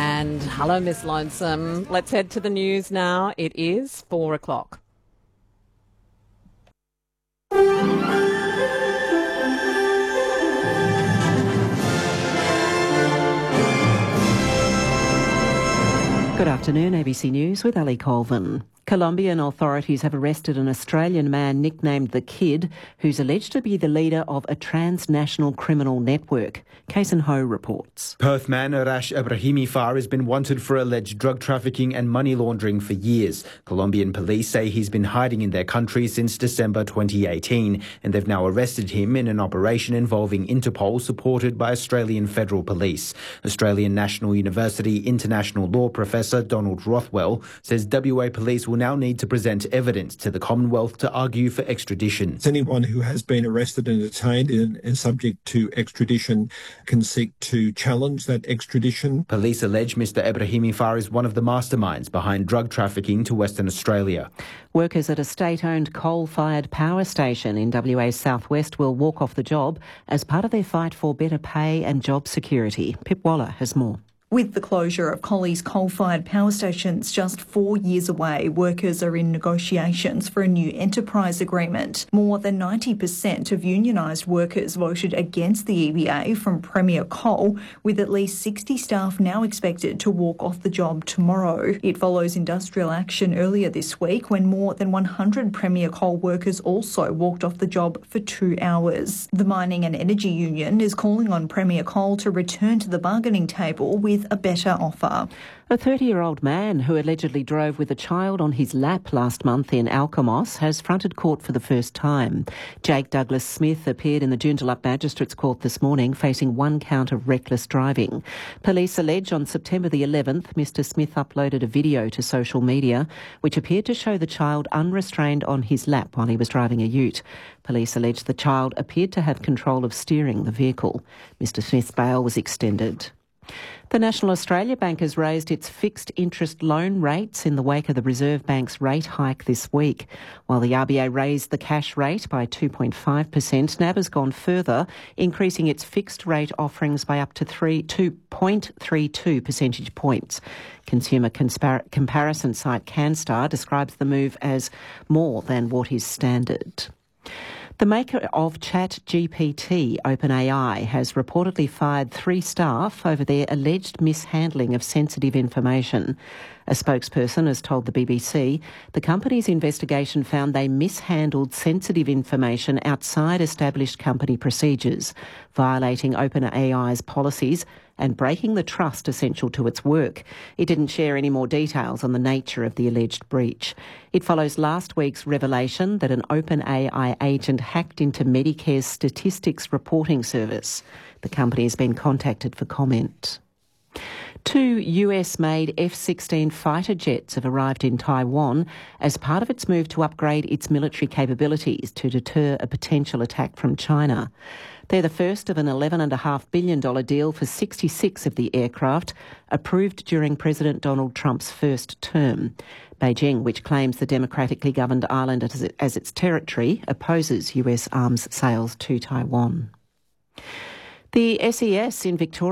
And hello, Miss Lonesome. Let's head to the news now. It is 4 o'clock. Good afternoon, ABC News with Ali Colvin. Colombian authorities have arrested an Australian man nicknamed The Kid, who's alleged to be the leader of a transnational criminal network. Kason Ho reports. Perth man Arash Ebrahimi Far has been wanted for alleged drug trafficking and money laundering for years. Colombian police say he's been hiding in their country since December 2018, and they've now arrested him in an operation involving Interpol, supported by Australian Federal Police. Australian National University international law professor Donald Rothwell says WA police will now need to present evidence to the Commonwealth to argue for extradition. Anyone who has been arrested and detained and subject to extradition can seek to challenge that extradition. Police allege Mr Ebrahimi Far is one of the masterminds behind drug trafficking to Western Australia. Workers at a state-owned coal-fired power station in WA's southwest will walk off the job as part of their fight for better pay and job security. Pip Waller has more. With the closure of Collie's coal-fired power stations just 4 years away, workers are in negotiations for a new enterprise agreement. More than 90% of unionised workers voted against the EBA from Premier Coal, with at least 60 staff now expected to walk off the job tomorrow. It follows industrial action earlier this week when more than 100 Premier Coal workers also walked off the job for 2 hours. The Mining and Energy Union is calling on Premier Coal to return to the bargaining table with a better offer. A 30-year-old man who allegedly drove with a child on his lap last month in Alkimos has fronted court for the first time. Jake Douglas Smith appeared in the Joondalup Magistrates Court this morning, facing 1 count of reckless driving. Police allege on September the 11th, Mr Smith uploaded a video to social media which appeared to show the child unrestrained on his lap while he was driving a ute. Police allege the child appeared to have control of steering the vehicle. Mr Smith's bail was extended. The National Australia Bank has raised its fixed interest loan rates in the wake of the Reserve Bank's rate hike this week. While the RBA raised the cash rate by 2.5%, NAB has gone further, increasing its fixed rate offerings by up to 2.32 percentage points. Consumer comparison site CanStar describes the move as more than what is standard. The maker of ChatGPT, OpenAI, has reportedly fired 3 staff over their alleged mishandling of sensitive information. A spokesperson has told the BBC the company's investigation found they mishandled sensitive information outside established company procedures, violating OpenAI's policies and breaking the trust essential to its work. It didn't share any more details on the nature of the alleged breach. It follows last week's revelation that an OpenAI agent hacked into Medicare's statistics reporting service. The company has been contacted for comment. 2 US-made F-16 fighter jets have arrived in Taiwan as part of its move to upgrade its military capabilities to deter a potential attack from China. They're the first of an $11.5 billion deal for 66 of the aircraft, approved during President Donald Trump's first term. Beijing, which claims the democratically governed island as its territory, opposes US arms sales to Taiwan. The SES in Victoria